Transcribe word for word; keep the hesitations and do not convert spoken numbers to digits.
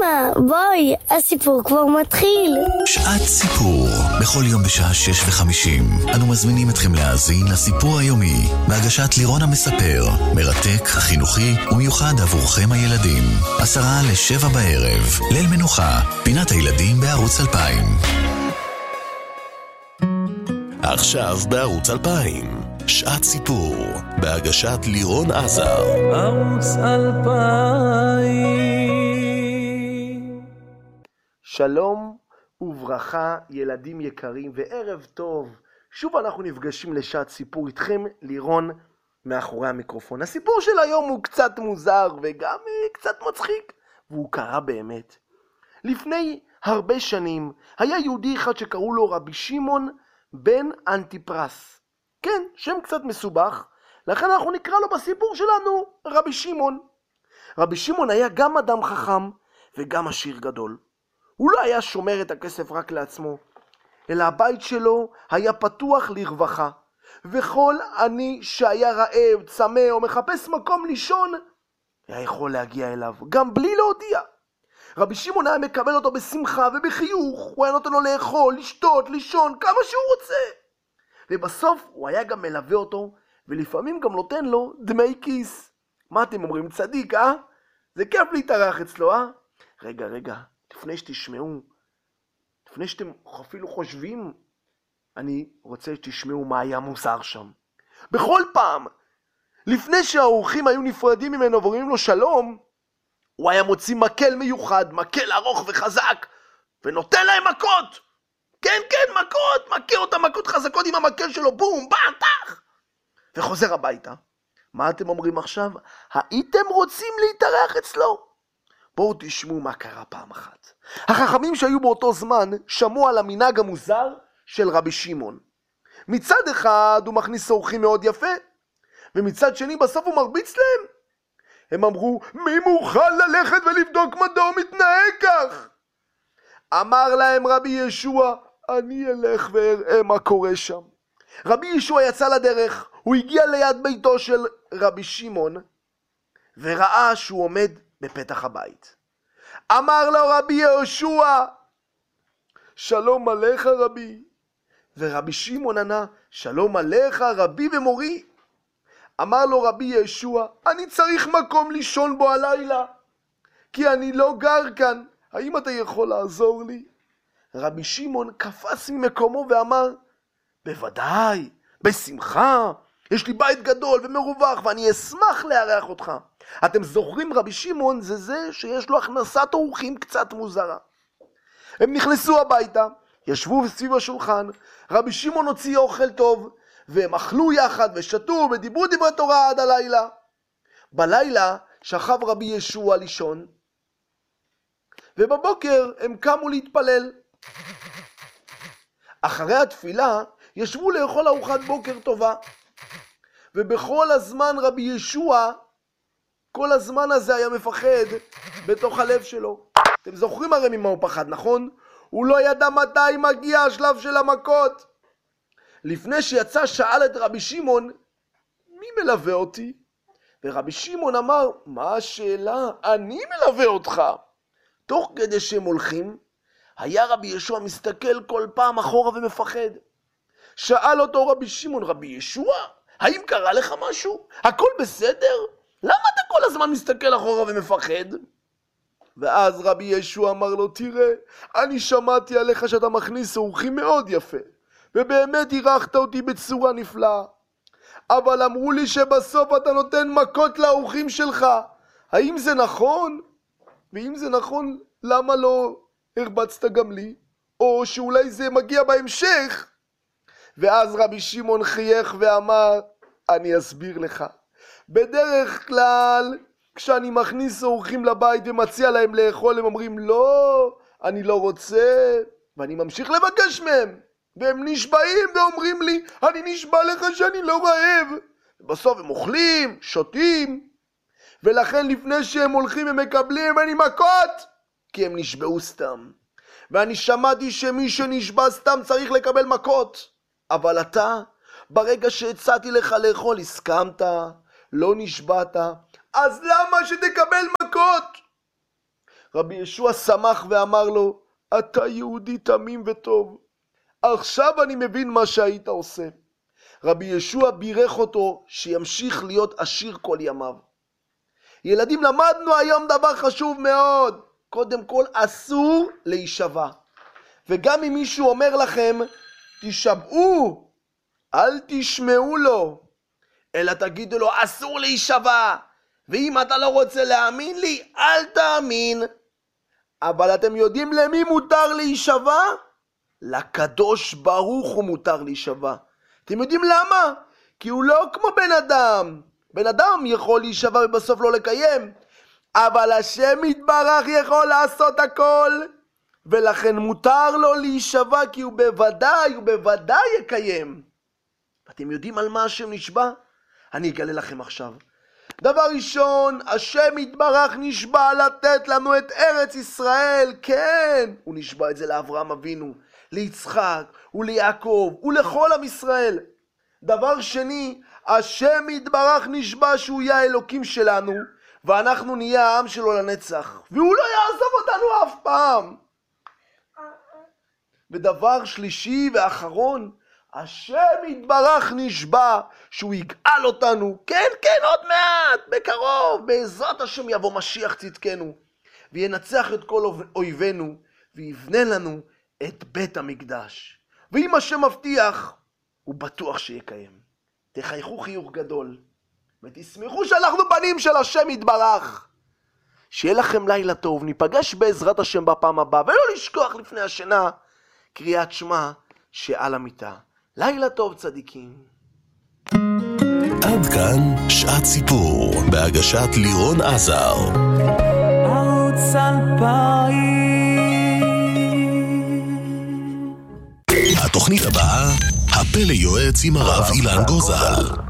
אמא, בואי, הסיפור כבר מתחיל. שעת סיפור. בכל יום בשעה שש וחמישים אנו מזמינים אתכם להאזין לסיפור היומי בהגשת לירון המספר, מרתק, חינוכי ומיוחד עבורכם הילדים. עשרה לשבע בערב, ליל מנוחה, פינת הילדים בערוץ אלפיים. עכשיו בערוץ אלפיים, שעת סיפור בהגשת לירון עזר. ערוץ אלפיים. שלום וברכה ילדים יקרים וערב טוב. שוב אנחנו נפגשים לשעת סיפור איתכם, לירון מאחורי המיקרופון. הסיפור של היום הוא קצת מוזר וגם קצת מצחיק, והוא קרה באמת. לפני הרבה שנים היה יהודי אחד שקראו לו רבי שמעון בן אנטיפרס. כן, שם קצת מסובך, לכן אנחנו נקרא לו בסיפור שלנו רבי שמעון. רבי שמעון היה גם אדם חכם וגם עשיר גדול. הוא לא היה שומר את הכסף רק לעצמו, אלא הבית שלו היה פתוח לרווחה, וכל עני שהיה רעב, צמא או מחפש מקום לישון, היה יכול להגיע אליו, גם בלי להודיע. רבי שמעון היה מקבל אותו בשמחה ובחיוך, הוא היה נותן לו לאכול, לשתות, לישון, כמה שהוא רוצה. ובסוף הוא היה גם מלווה אותו, ולפעמים גם נותן לו דמי כיס. מה אתם אומרים, צדיק, אה? זה כיף להתארח אצלו, אה? רגע, רגע, לפני שתשמעו, לפני שאתם אפילו חושבים, אני רוצה שתשמעו מה היה מוזר שם. בכל פעם, לפני שהאורחים היו נפרדים ממנו ואומרים לו שלום, הוא היה מוציא מקל מיוחד, מקל ארוך וחזק, ונותן להם מכות. כן, כן, מכות, מכה אותם מכות חזקות עם המקל שלו, בום, בטח. וחוזר הביתה. מה אתם אומרים עכשיו? הייתם רוצים להתארח אצלו? בואו תשמעו מה קרה פעם אחת. החכמים שהיו באותו זמן שמעו על המנהג המוזר של רבי שמעון. מצד אחד הוא מכניס אורחים מאוד יפה, ומצד שני בסוף הוא מרביץ להם. הם אמרו, מי מוכן ללכת ולבדוק מדוע הוא מתנהג כך? אמר להם רבי ישוע, אני אלך ואראה מה קורה שם. רבי ישוע יצא לדרך, הוא הגיע ליד ביתו של רבי שמעון, וראה שהוא עומד בפתח הבית. אמר לו רבי ישוע, שלום עליך רבי. ורבי שמעון ענה, שלום עליך רבי ומורי. אמר לו רבי ישוע, אני צריך מקום לישון בו הלילה, כי אני לא גר כאן, האם אתה יכול לעזור לי? רבי שמעון קפץ ממקומו ואמר, בוודאי, בשמחה, יש לי בית גדול ומרווח ואני אשמח לארח אותך. אתם זוכרים, רבי שמעון זה זה שיש לו הכנסת אורחים קצת מוזרה. הם נכנסו הביתה, ישבו סביב השולחן, רבי שמעון הוציא אוכל טוב, והם אכלו יחד ושתו ודיברו דברי תורה עד הלילה. בלילה שכב רבי ישוע לישון, ובבוקר הם קמו להתפלל. אחרי התפילה ישבו לאכול ארוחת בוקר טובה, ובכל הזמן רבי ישוע, כל הזמן הזה היה מפחד בתוך הלב שלו. אתם זוכרים הרי ממה הוא פחד, נכון? הוא לא ידע מתי מגיע השלב של המכות. לפני שיצא שאל את רבי שמעון, מי מלווה אותי? ורבי שמעון אמר, מה השאלה? אני מלווה אותך. תוך כדי שהם הולכים, היה רבי ישוע מסתכל כל פעם אחורה ומפחד. שאל אותו רבי שמעון, רבי ישוע, האם קרה לך משהו? הכל בסדר? למה אתה כל הזמן מסתכל אחורה ומפחד? ואז רבי ישוע אמר לו, תראה, אני שמעתי עליך שאתה מכניס אורחים מאוד יפה, ובאמת אירחת אותי בצורה נפלאה. אבל אמרו לי שבסוף אתה נותן מכות לאורחים שלך. האם זה נכון? ואם זה נכון, למה לא הרבצת גם לי? או שאולי זה מגיע בהמשך? ואז רבי שמעון חייך ואמר, אני אסביר לך. בדרך כלל, כשאני מכניס אורחים לבית ומציע להם לאכול, הם אומרים, לא, אני לא רוצה, ואני ממשיך לבקש מהם. והם נשבעים ואומרים לי, אני נשבע לך שאני לא רעב. בסוף הם אוכלים, שותים, ולכן לפני שהם הולכים הם מקבלים ממני מכות, כי הם נשבעו סתם. ואני שמעתי שמי שנשבע סתם צריך לקבל מכות. אבל אתה, ברגע שהצעתי לך לאכול, הסכמת, לא נשבעת, אז למה שתקבל מכות? רבי ישוע שמח ואמר לו, אתה יהודי תמים וטוב. עכשיו אני מבין מה שהיית עושה. רבי ישוע בירך אותו שימשיך להיות עשיר כל ימיו. ילדים, למדנו היום דבר חשוב מאוד. קודם כל, אסור להישבע. וגם אם מישהו אומר לכם, תשבעו, אל תשמעו לו, אלא תגידו לו, אסור להישבע. ואם אתה לא רוצה להאמין לי, אל תאמין. אבל אתם יודעים למי מותר להישבע? לקדוש ברוך הוא מותר להישבע. אתם יודעים למה? כי הוא לא כמו בן אדם. בן אדם יכול להישבע ובסוף לא לקיים. אבל השם יתברך יכול לעשות הכל. ולכן מותר לו להישבע, כי הוא בוודאי, הוא בוודאי יקיים. אתם יודעים על מה השם נשבע? אני אגלה לכם עכשיו. דבר ראשון, השם יתברך נשבע לתת לנו את ארץ ישראל. כן, הוא נשבע את זה לאברהם אבינו, ליצחק וליעקב ולכל עם ישראל. דבר שני, השם יתברך נשבע שהוא יהיה האלוקים שלנו, ואנחנו נהיה העם שלו לנצח, והוא לא יעזוב אותנו אף פעם. ודבר שלישי ואחרון, השם יתברך נשבע שהוא יגאל אותנו. כן, כן, עוד מעט, בקרוב, בעזרת השם יבוא משיח צדקנו, וינצח את כל אויבינו, ויבנה לנו את בית המקדש. ואם השם מבטיח, הוא בטוח שיקיים. תחייכו חיוך גדול, ותשמחו שאנחנו בנים של השם יתברך. שיהיה לכם לילה טוב, ניפגש בעזרת השם בפעם הבאה, ולא לשכוח לפני השינה, קריאת שמע שעל המיטה. לילה טוב צדיקים. עד כאן שעת סיפור בהגשת לירון עזר. ערוץ אלפיים. התוכנית הבאה, הפה ליועץ עם הרב אילן גוזל.